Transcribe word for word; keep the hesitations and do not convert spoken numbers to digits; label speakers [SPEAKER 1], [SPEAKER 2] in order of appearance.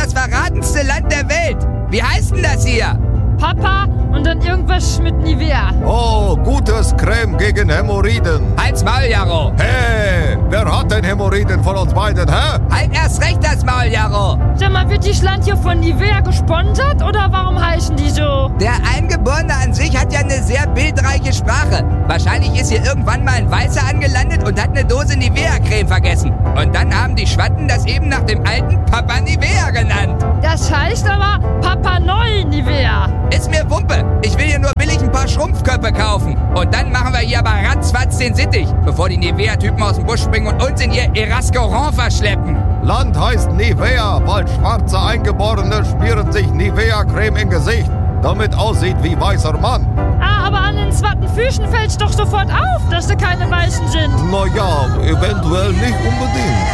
[SPEAKER 1] das verratenste Land der Welt. Wie heißt denn das hier?
[SPEAKER 2] Papa und dann irgendwas mit Nivea.
[SPEAKER 3] Oh, gutes Creme gegen Hämorrhoiden.
[SPEAKER 1] Halt's Maul, Jaro.
[SPEAKER 3] Hey, wer hat denn Hämorrhoiden von uns beiden, hä?
[SPEAKER 1] Halt erst recht das Maul, Jaro.
[SPEAKER 2] Sag mal, wird die Schland hier von Nivea gesponsert oder warum heißen die so?
[SPEAKER 1] Der Eingeborene an sich hat ja eine sehr bildreiche Sprache. Wahrscheinlich ist hier irgendwann mal ein Weißer angelandet und hat eine Dose Nivea-Creme vergessen. Und dann haben die Schwatten das eben nach dem alten Papa Nivea genannt.
[SPEAKER 2] Das heißt aber Papa Neu Nivea.
[SPEAKER 1] Ist mir Wumpe. Ich will hier nur billig ein paar Schrumpfköpfe kaufen. Und dann machen wir hier aber ratzfatz den Sittich, bevor die Nivea-Typen aus dem Busch springen und uns in ihr Erascorant verschleppen.
[SPEAKER 3] Land heißt Nivea, weil schwarze Eingeborene schmieren sich Nivea-Creme im Gesicht, damit aussieht wie weißer Mann.
[SPEAKER 2] Ah, aber an den Swattenfüßen fällt's doch sofort auf, dass da keine Weißen sind.
[SPEAKER 3] Naja, eventuell nicht unbedingt.